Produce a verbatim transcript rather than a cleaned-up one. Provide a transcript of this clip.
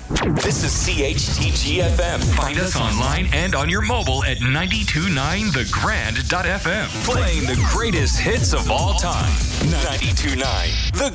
This is C H T G F M. Find us online and on your mobile at ninety-two point nine the grand dot f m. Playing the greatest hits of all time. ninety-two point nine The